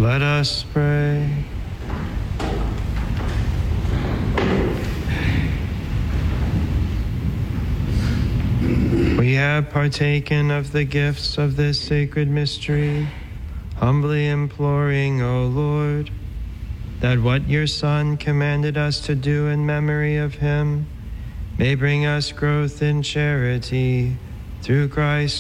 Let us pray. We have partaken of the gifts of this sacred mystery, humbly imploring, O Lord, that what your Son commanded us to do in memory of him may bring us growth in charity through Christ